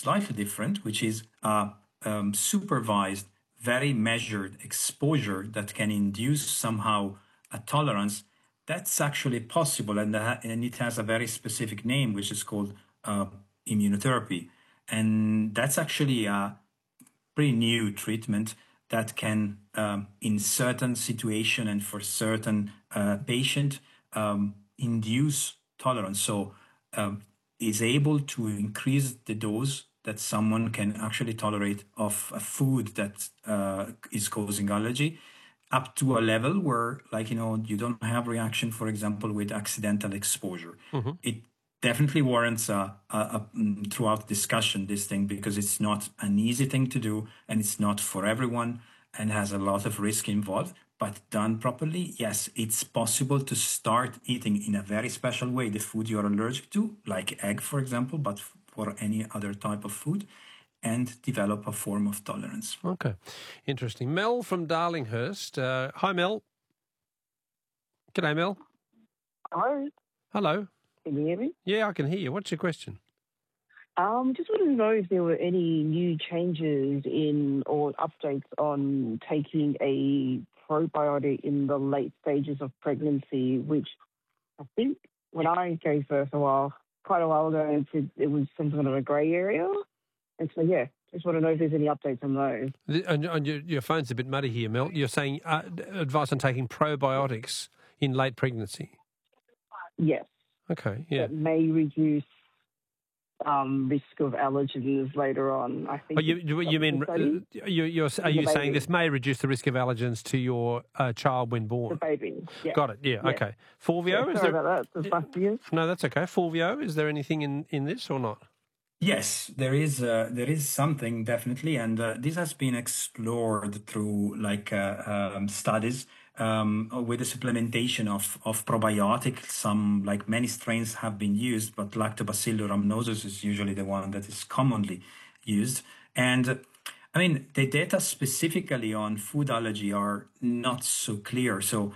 slightly different, which is supervised, very measured exposure that can induce somehow a tolerance. That's actually possible, and it has a very specific name, which is called immunotherapy. And that's actually a pretty new treatment that can, in certain situation and for certain patient, induce tolerance. So is able to increase the dose that someone can actually tolerate of a food that is causing allergy up to a level where, like, you don't have reaction, for example, with accidental exposure. It definitely warrants throughout discussion, this thing, because it's not an easy thing to do and it's not for everyone and has a lot of risk involved. But done properly, yes, it's possible to start eating in a very special way the food you're allergic to, like egg, for example, but for any other type of food, and develop a form of tolerance. Okay, interesting. Mel from Darlinghurst. Hi, Mel. G'day, Mel. Hello. Hello. Can you hear me? Yeah, I can hear you. What's your question? Just wanted to know if there were any new changes in or updates on taking a probiotic in the late stages of pregnancy, which I think when I gave birth quite a while ago, it was some sort of a grey area. And so, yeah, just want to know if there's any updates on those. And your phone's a bit muddy here, Mel. You're saying advice on taking probiotics in late pregnancy? Yes. Okay, yeah. That may reduce risk of allergens later on. I think. You mean are you saying this may reduce the risk of allergens to your child when born? The baby. Yeah. Got it. Yeah. Okay. Fulvio, sorry about that. No, that's okay. Fulvio, is there anything in this or not? Yes, there is something definitely, and this has been explored through studies with the supplementation of probiotics. Some, like many strains, have been used, but Lactobacillus rhamnosus is usually the one that is commonly used. And I mean, the data specifically on food allergy are not so clear. So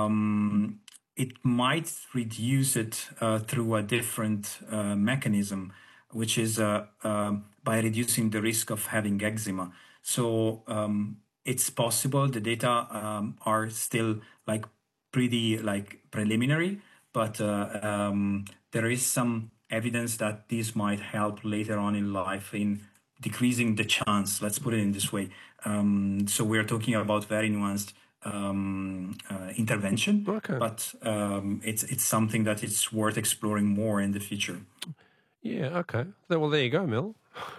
it might reduce it through a different mechanism, which is by reducing the risk of having eczema. So it's possible. The data are still pretty preliminary, but there is some evidence that this might help later on in life in decreasing the chance. Let's put it in this way. So we're talking about very nuanced intervention, okay. But it's something that it's worth exploring more in the future. Yeah, okay. Well, there you go, Mel.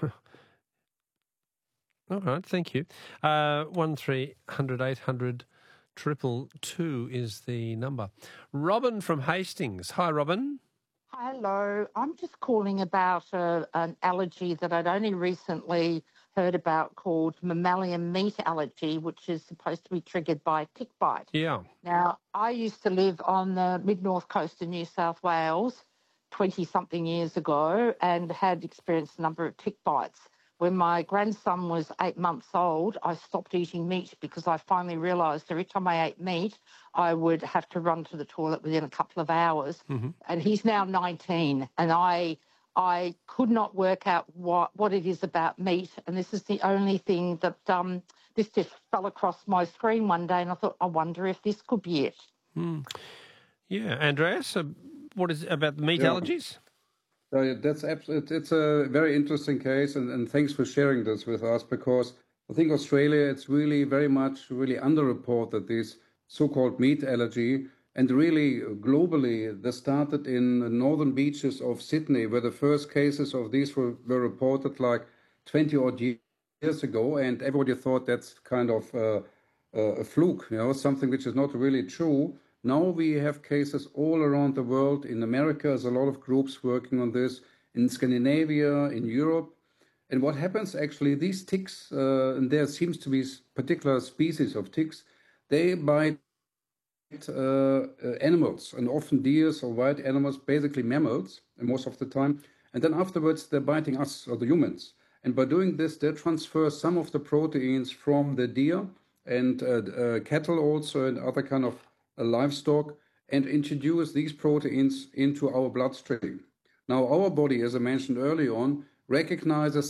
All right, thank you. 1300 800 222 is the number. Robin from Hastings. Hi, Robin. Hello. I'm just calling about an allergy that I'd only recently heard about called mammalian meat allergy, which is supposed to be triggered by tick bite. Yeah. Now, I used to live on the mid-north coast of New South Wales 20-something years ago and had experienced a number of tick bites. When my grandson was 8 months old, I stopped eating meat because I finally realised every time I ate meat, I would have to run to the toilet within a couple of hours. Mm-hmm. And he's now 19, and I could not work out what it is about meat. And this is the only thing that this just fell across my screen one day, and I thought, I wonder if this could be it. Yeah, Andreas, what is about the meat allergies? That's absolutely. It's a very interesting case, and thanks for sharing this with us, because I think Australia, it's really very much underreported, this so-called meat allergy. And really, globally, this started in the northern beaches of Sydney, where the first cases of these were reported 20-odd years ago, and everybody thought that's kind of a fluke, something which is not really true. Now we have cases all around the world. In America, there's a lot of groups working on this. In Scandinavia, in Europe. And what happens actually, these ticks, and there seems to be particular species of ticks, they bite animals, and often deers or wild animals, basically mammals, most of the time. And then afterwards, they're biting us, or the humans. And by doing this, they transfer some of the proteins from the deer and cattle also, and other kind of livestock, and introduce these proteins into our bloodstream. Now, our body, as I mentioned earlier on, recognizes